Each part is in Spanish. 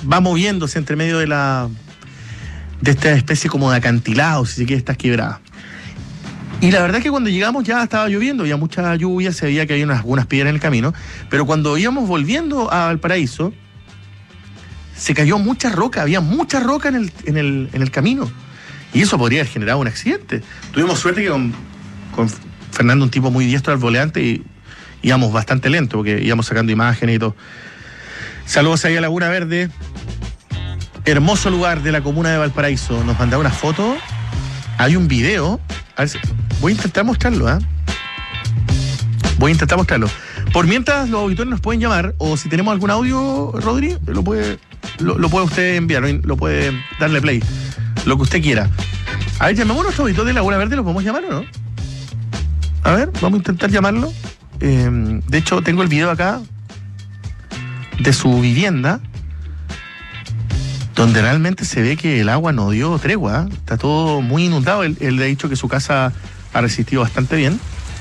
va moviéndose entre medio de esta especie como de acantilado, si se quiere, estas quebradas. Y la verdad es que cuando llegamos ya estaba lloviendo, había mucha lluvia, se veía que había algunas piedras en el camino, pero cuando íbamos volviendo a Valparaíso, se cayó mucha roca, había mucha roca en el camino. Y eso podría haber generado un accidente. Tuvimos suerte que con Fernando, un tipo muy diestro al volante, y íbamos bastante lento, porque íbamos sacando imágenes y todo. Saludos ahí a Laguna Verde. Hermoso lugar de la comuna de Valparaíso. Nos mandaba una foto. Hay un video. A ver, voy a intentar mostrarlo, ¿eh? Voy a intentar mostrarlo. Por mientras, los auditores nos pueden llamar, o si tenemos algún audio, Rodri, lo puede usted enviar, lo puede darle play, lo que usted quiera. A ver, llamemos a nuestro auditor de Laguna Verde, ¿lo podemos llamar o no? A ver, vamos a intentar llamarlo. De hecho, tengo el video acá de su vivienda, donde realmente se ve que el agua no dio tregua, ¿eh? Está todo muy inundado. Él le ha dicho que su casa ha resistido bastante bien.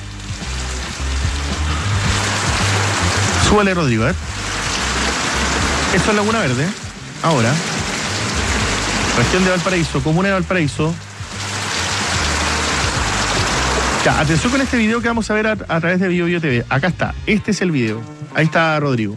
Súbale, Rodrigo, a ver. Esto es Laguna Verde. Ahora, región de Valparaíso, comuna de Valparaíso. Ya, atención con este video que vamos a ver a través de BioBio TV. Acá está, este es el video. Ahí está Rodrigo.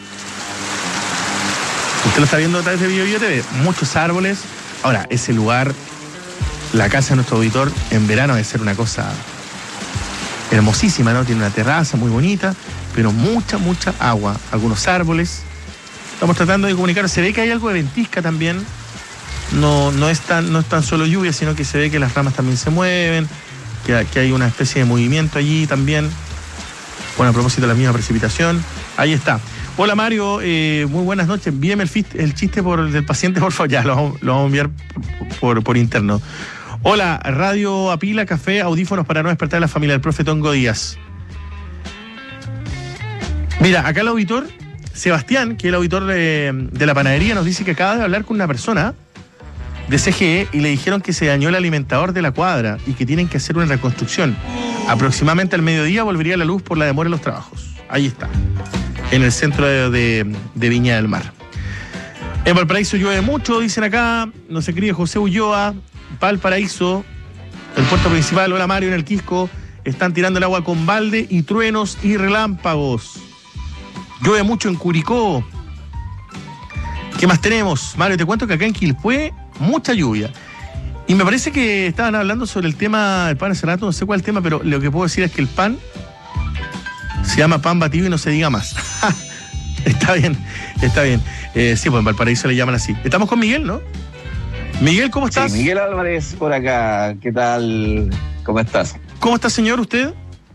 Usted lo está viendo a través de BioBio TV. Muchos árboles. Ahora, ese lugar, la casa de nuestro auditor, en verano debe ser una cosa hermosísima, ¿no? Tiene una terraza muy bonita, pero mucha agua. Algunos árboles. Estamos tratando de comunicar. Se ve que hay algo de ventisca también. No es tan solo lluvia, sino que se ve que las ramas también se mueven, que hay una especie de movimiento allí también. Bueno, a propósito de la misma precipitación. Ahí está. Hola Mario, muy buenas noches. Envíeme el chiste del paciente, por favor. Ya, lo vamos a enviar por interno. Hola, radio a pila, café, audífonos para no despertar a la familia del profe Tongo Díaz. Mira, acá el auditor, Sebastián, que es el auditor de la panadería, nos dice que acaba de hablar con una persona de CGE y le dijeron que se dañó el alimentador de la cuadra y que tienen que hacer una reconstrucción. Aproximadamente al mediodía volvería la luz por la demora en los trabajos. Ahí está, en el centro de Viña del Mar. En Valparaíso llueve mucho, dicen acá. Nos escribe José Ulloa. Valparaíso, el puerto principal. Hola Mario, en el Quisco están tirando el agua con balde y truenos y relámpagos. Llueve mucho en Curicó. ¿Qué más tenemos? Mario, te cuento que acá en Quilpué mucha lluvia. Y me parece que estaban hablando sobre el tema del pan hace rato, no sé cuál es el tema, pero lo que puedo decir es que el pan se llama pan batido y no se diga más. Está bien. Sí, pues en Valparaíso le llaman así. Estamos con Miguel, ¿no? Miguel, ¿cómo estás? Sí, Miguel Álvarez por acá. ¿Qué tal? ¿Cómo estás? ¿Cómo está, señor, usted?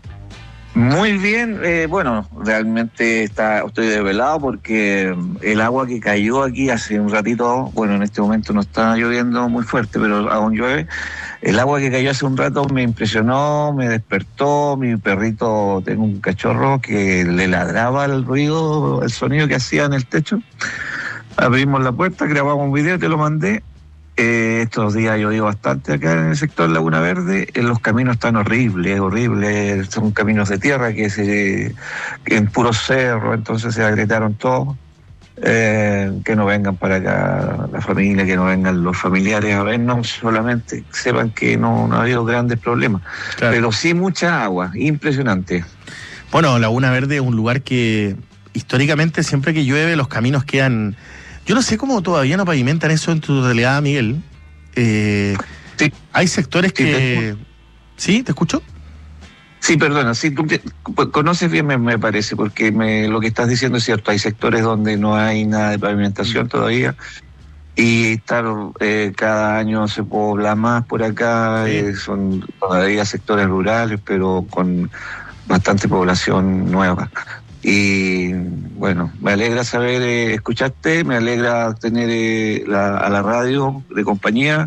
Muy bien. Bueno, realmente estoy desvelado porque el agua que cayó aquí hace un ratito, bueno, en este momento no está lloviendo muy fuerte, pero aún llueve. El agua que cayó hace un rato me impresionó, me despertó. Mi perrito, tengo un cachorro que le ladraba el ruido, el sonido que hacía en el techo. Abrimos la puerta, grabamos un video, te lo mandé. Estos días llovió bastante acá en el sector Laguna Verde. Los caminos están horribles. Son caminos de tierra que en puro cerro, entonces se agrietaron todos. Que no vengan para acá la familia, que no vengan los familiares a vernos, solamente sepan que no ha habido grandes problemas. Claro. Pero sí mucha agua, impresionante. Bueno, Laguna Verde es un lugar que históricamente siempre que llueve los caminos quedan... Yo no sé cómo todavía no pavimentan eso en tu totalidad, Miguel. Sí. Hay sectores que... ¿Sí? ¿Te escucho? Sí, perdona. Sí, tú conoces bien, me parece, porque lo que estás diciendo es cierto. Hay sectores donde no hay nada de pavimentación todavía. Y cada año se pobla más por acá. Sí. Son todavía sectores rurales, pero con bastante población nueva. Y bueno, me alegra saber escucharte, me alegra tener a la radio de compañía,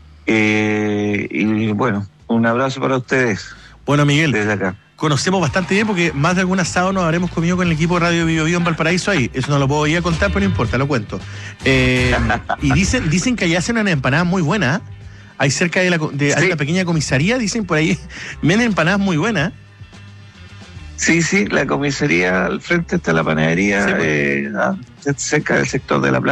y bueno, un abrazo para ustedes. Bueno, Miguel, desde acá conocemos bastante bien porque más de algún asado nos habremos comido con el equipo de Radio BioBio en Valparaíso ahí. Eso no lo puedo ir a contar, pero no importa, lo cuento. Y dicen que allá hacen una empanada muy buena. Hay cerca de sí. Hay una pequeña comisaría, dicen por ahí, venden empanadas muy buenas. Sí, la comisaría al frente está la panadería, sí, cerca del sector de la plaza.